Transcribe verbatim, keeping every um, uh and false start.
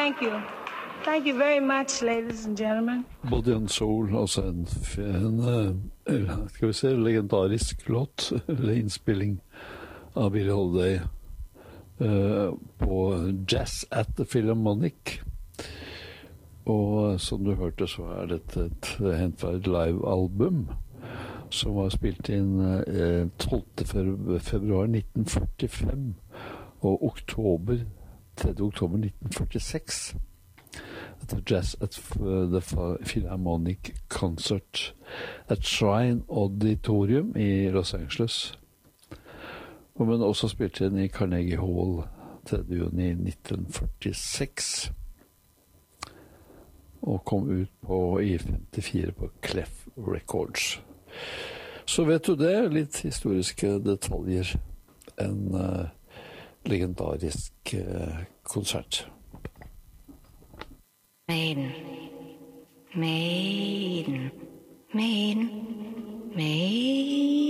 Thank you. Thank you very much, ladies and gentlemen. Body and Soul, altså en, en, en skal vi se, legendarisk låt, eller innspilling av Billie Holiday uh, på Jazz at the Philharmonic. Og som du hørte, så er dette et, hent fra et live-album som var spilt inn uh, tolvte februar nitten førtifem og oktober, tredje oktober nitten førtiseks. Dette er Jazz at the Philharmonic Concert at Shrine Auditorium i Los Angeles. Og men også spilt inn i Carnegie Hall tredje juni nitten førtiseks. Og kom ut på i femtifire på Clef Records. Så vet du det, litt historiske detaljer. En uh, legendarisk uh, konsert. Maiden, maiden, maiden, maiden.